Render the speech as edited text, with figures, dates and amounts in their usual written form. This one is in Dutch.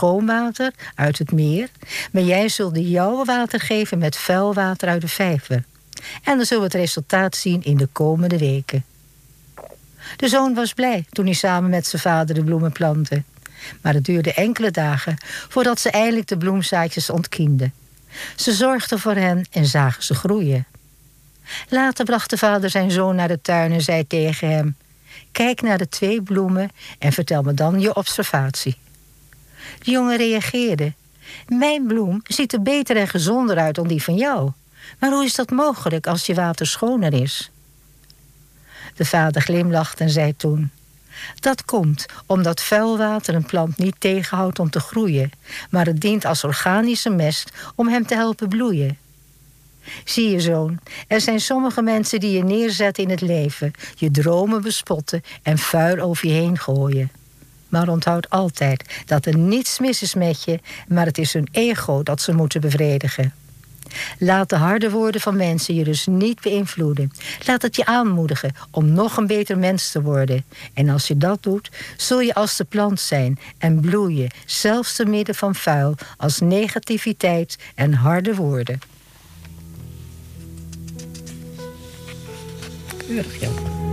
schoon water uit het meer, maar jij zult jouw water geven met vuil water uit de vijver. En dan zullen we het resultaat zien in de komende weken. De zoon was blij toen hij samen met zijn vader de bloemen plantte. Maar het duurde enkele dagen voordat ze eindelijk de bloemzaadjes ontkiemden. Ze zorgden voor hen en zagen ze groeien. Later bracht de vader zijn zoon naar de tuin en zei tegen hem: kijk naar de 2 bloemen en vertel me dan je observatie. De jongen reageerde: mijn bloem ziet er beter en gezonder uit dan die van jou. Maar hoe is dat mogelijk als je water schoner is? De vader glimlachte en zei toen: dat komt omdat vuil water een plant niet tegenhoudt om te groeien, maar het dient als organische mest om hem te helpen bloeien. Zie je, zoon, er zijn sommige mensen die je neerzetten in het leven, je dromen bespotten en vuil over je heen gooien. Maar onthoud altijd dat er niets mis is met je, maar het is hun ego dat ze moeten bevredigen. Laat de harde woorden van mensen je dus niet beïnvloeden. Laat het je aanmoedigen om nog een beter mens te worden. En als je dat doet, zul je als de plant zijn en bloeien, zelfs te midden van vuil als negativiteit en harde woorden. Keurig, Jan.